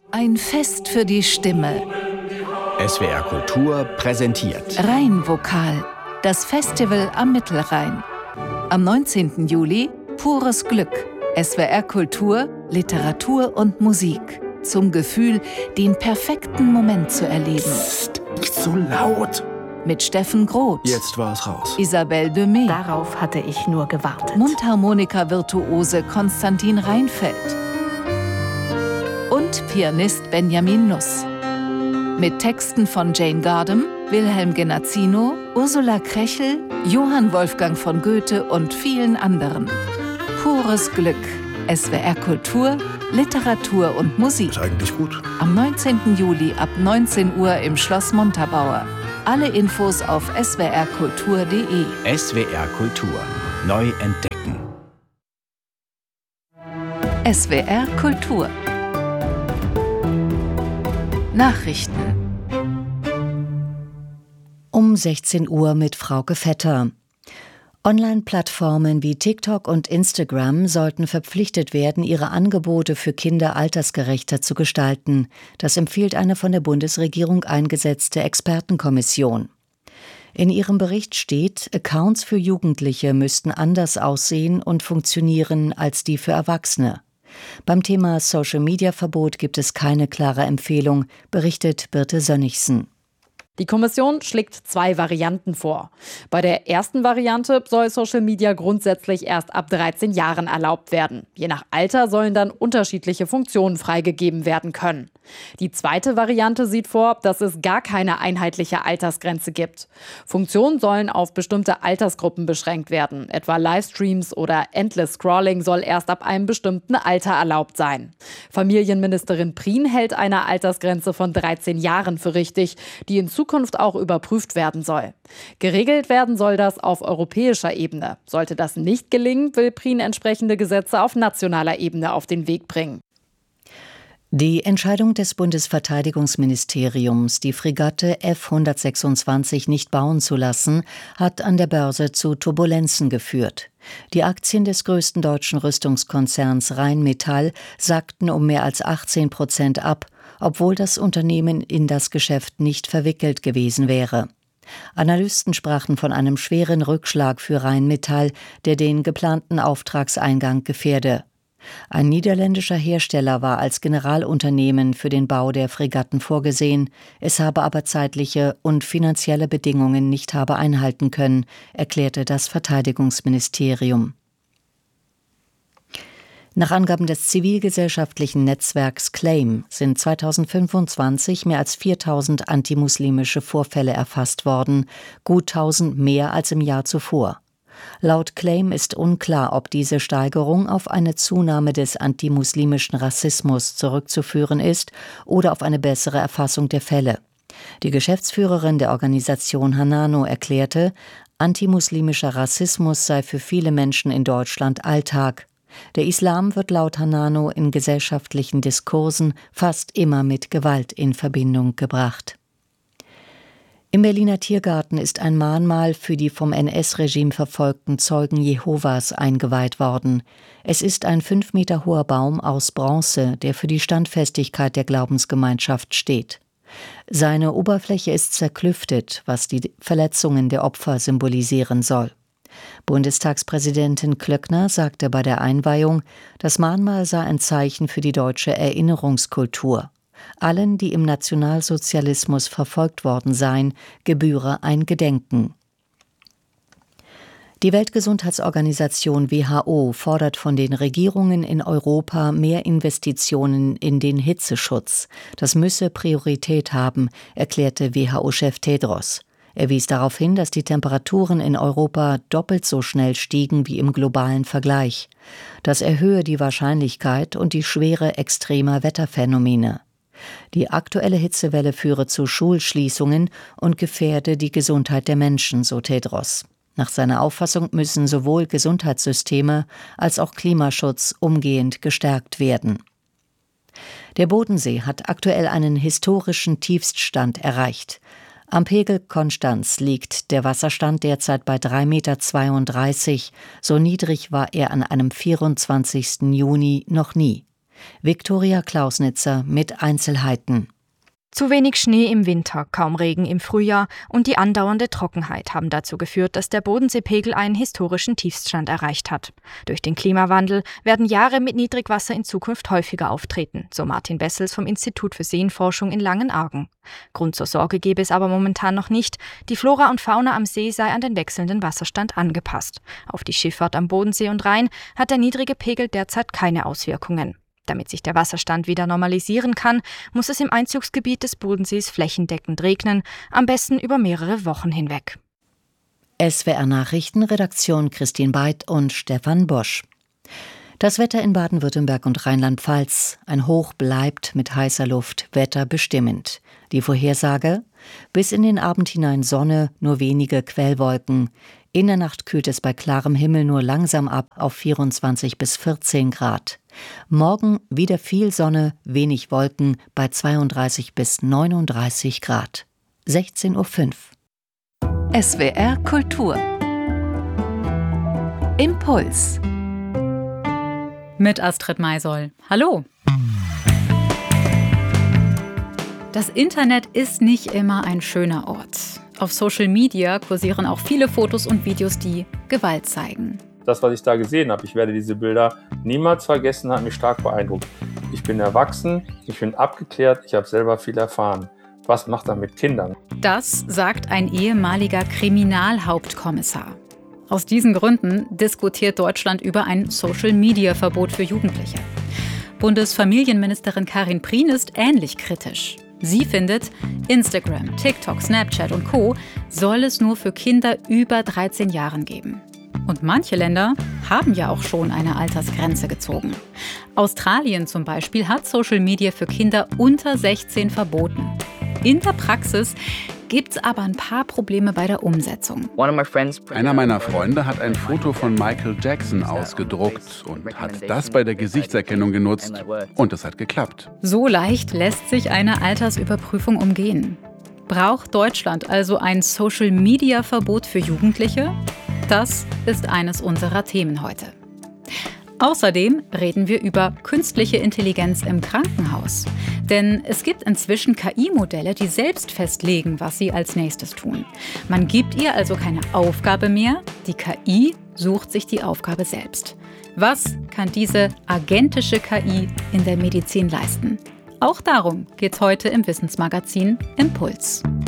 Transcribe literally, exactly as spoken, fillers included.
Ein Fest für die Stimme. S W R Kultur präsentiert Rheinvokal, das Festival am Mittelrhein. Am neunzehnten Juli pures Glück. S W R Kultur, Literatur und Musik. Zum Gefühl, den perfekten Moment zu erleben. Psst, nicht so laut. Mit Steffen Groth. Jetzt war es raus. Isabelle Demey. Darauf hatte ich nur gewartet. Mundharmonika-Virtuose Konstantin Reinfeldt. Und Pianist Benjamin Nuss. Mit Texten von Jane Gardam, Wilhelm Genazzino, Ursula Krechel, Johann Wolfgang von Goethe und vielen anderen. Pures Glück. S W R Kultur, Literatur und Musik. Ist eigentlich gut. Am neunzehnten Juli ab neunzehn Uhr im Schloss Montabaur. Alle Infos auf s w r kultur punkt d e. S W R Kultur. Neu entdecken. S W R Kultur. Nachrichten. Um sechzehn Uhr mit Frauke Vetter. Online-Plattformen wie TikTok und Instagram sollten verpflichtet werden, ihre Angebote für Kinder altersgerechter zu gestalten. Das empfiehlt eine von der Bundesregierung eingesetzte Expertenkommission. In ihrem Bericht steht, Accounts für Jugendliche müssten anders aussehen und funktionieren als die für Erwachsene. Beim Thema Social-Media-Verbot gibt es keine klare Empfehlung, berichtet Birte Sönnigsen. Die Kommission schlägt zwei Varianten vor. Bei der ersten Variante soll Social Media grundsätzlich erst ab dreizehn Jahren erlaubt werden. Je nach Alter sollen dann unterschiedliche Funktionen freigegeben werden können. Die zweite Variante sieht vor, dass es gar keine einheitliche Altersgrenze gibt. Funktionen sollen auf bestimmte Altersgruppen beschränkt werden. Etwa Livestreams oder Endless Scrolling soll erst ab einem bestimmten Alter erlaubt sein. Familienministerin Prien hält eine Altersgrenze von dreizehn Jahren für richtig, die in Zukunft auch überprüft werden soll. Geregelt werden soll das auf europäischer Ebene. Sollte das nicht gelingen, will Prien entsprechende Gesetze auf nationaler Ebene auf den Weg bringen. Die Entscheidung des Bundesverteidigungsministeriums, die Fregatte F hundertsechsundzwanzig nicht bauen zu lassen, hat an der Börse zu Turbulenzen geführt. Die Aktien des größten deutschen Rüstungskonzerns Rheinmetall sackten um mehr als achtzehn Prozent ab, obwohl das Unternehmen in das Geschäft nicht verwickelt gewesen wäre. Analysten sprachen von einem schweren Rückschlag für Rheinmetall, der den geplanten Auftragseingang gefährde. Ein niederländischer Hersteller war als Generalunternehmen für den Bau der Fregatten vorgesehen, es habe aber zeitliche und finanzielle Bedingungen nicht habe einhalten können, erklärte das Verteidigungsministerium. Nach Angaben des zivilgesellschaftlichen Netzwerks Claim sind zweitausendfünfundzwanzig mehr als viertausend antimuslimische Vorfälle erfasst worden, gut tausend mehr als im Jahr zuvor. Laut Claim ist unklar, ob diese Steigerung auf eine Zunahme des antimuslimischen Rassismus zurückzuführen ist oder auf eine bessere Erfassung der Fälle. Die Geschäftsführerin der Organisation Hanano erklärte, antimuslimischer Rassismus sei für viele Menschen in Deutschland Alltag. Der Islam wird laut Hanano in gesellschaftlichen Diskursen fast immer mit Gewalt in Verbindung gebracht. Im Berliner Tiergarten ist ein Mahnmal für die vom N S-Regime verfolgten Zeugen Jehovas eingeweiht worden. Es ist ein fünf Meter hoher Baum aus Bronze, der für die Standfestigkeit der Glaubensgemeinschaft steht. Seine Oberfläche ist zerklüftet, was die Verletzungen der Opfer symbolisieren soll. Bundestagspräsidentin Klöckner sagte bei der Einweihung, das Mahnmal sei ein Zeichen für die deutsche Erinnerungskultur. Allen, die im Nationalsozialismus verfolgt worden seien, gebühre ein Gedenken. Die Weltgesundheitsorganisation W H O fordert von den Regierungen in Europa mehr Investitionen in den Hitzeschutz. Das müsse Priorität haben, erklärte W H O-Chef Tedros. Er wies darauf hin, dass die Temperaturen in Europa doppelt so schnell stiegen wie im globalen Vergleich. Das erhöhe die Wahrscheinlichkeit und die Schwere extremer Wetterphänomene. Die aktuelle Hitzewelle führe zu Schulschließungen und gefährde die Gesundheit der Menschen, so Tedros. Nach seiner Auffassung müssen sowohl Gesundheitssysteme als auch Klimaschutz umgehend gestärkt werden. Der Bodensee hat aktuell einen historischen Tiefststand erreicht. Am Pegel Konstanz liegt der Wasserstand derzeit bei drei Komma zweiunddreißig Meter. So niedrig war er an einem vierundzwanzigsten Juni noch nie. Viktoria Klausnitzer mit Einzelheiten. Zu wenig Schnee im Winter, kaum Regen im Frühjahr und die andauernde Trockenheit haben dazu geführt, dass der Bodenseepegel einen historischen Tiefstand erreicht hat. Durch den Klimawandel werden Jahre mit Niedrigwasser in Zukunft häufiger auftreten, so Martin Bessels vom Institut für Seenforschung in Langenargen. Grund zur Sorge gebe es aber momentan noch nicht. Die Flora und Fauna am See sei an den wechselnden Wasserstand angepasst. Auf die Schifffahrt am Bodensee und Rhein hat der niedrige Pegel derzeit keine Auswirkungen. Damit sich der Wasserstand wieder normalisieren kann, muss es im Einzugsgebiet des Bodensees flächendeckend regnen, am besten über mehrere Wochen hinweg. S W R Nachrichten, Redaktion Christine Beid und Stefan Bosch. Das Wetter in Baden-Württemberg und Rheinland-Pfalz. Ein Hoch bleibt mit heißer Luft wetterbestimmend. Die Vorhersage? Bis in den Abend hinein Sonne, nur wenige Quellwolken. In der Nacht kühlt es bei klarem Himmel nur langsam ab auf vierundzwanzig bis vierzehn Grad. Morgen wieder viel Sonne, wenig Wolken bei zweiunddreißig bis neununddreißig Grad. sechzehn Uhr fünf. S W R Kultur. Impuls. Mit Astrid Maisoll. Hallo. Das Internet ist nicht immer ein schöner Ort. Auf Social Media kursieren auch viele Fotos und Videos, die Gewalt zeigen. Das, was ich da gesehen habe, ich werde diese Bilder niemals vergessen, hat mich stark beeindruckt. Ich bin erwachsen, ich bin abgeklärt, ich habe selber viel erfahren. Was macht er mit Kindern? Das sagt ein ehemaliger Kriminalhauptkommissar. Aus diesen Gründen diskutiert Deutschland über ein Social-Media-Verbot für Jugendliche. Bundesfamilienministerin Karin Prien ist ähnlich kritisch. Sie findet, Instagram, TikTok, Snapchat und Co. soll es nur für Kinder über dreizehn Jahren geben. Und manche Länder haben ja auch schon eine Altersgrenze gezogen. Australien zum Beispiel hat Social Media für Kinder unter sechzehn verboten. In der Praxis gibt es aber ein paar Probleme bei der Umsetzung. Einer meiner Freunde hat ein Foto von Michael Jackson ausgedruckt und hat das bei der Gesichtserkennung genutzt und es hat geklappt. So leicht lässt sich eine Altersüberprüfung umgehen. Braucht Deutschland also ein Social-Media-Verbot für Jugendliche? Das ist eines unserer Themen heute. Außerdem reden wir über künstliche Intelligenz im Krankenhaus. Denn es gibt inzwischen K I-Modelle, die selbst festlegen, was sie als nächstes tun. Man gibt ihr also keine Aufgabe mehr, die K I sucht sich die Aufgabe selbst. Was kann diese agentische K I in der Medizin leisten? Auch darum geht's heute im Wissensmagazin Impuls.